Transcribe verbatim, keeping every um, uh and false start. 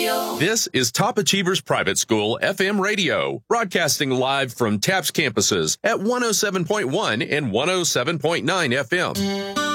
Radio. This is Top Achievers Private School F M Radio, broadcasting live from TAPS campuses at one oh seven point one and one oh seven point nine F M.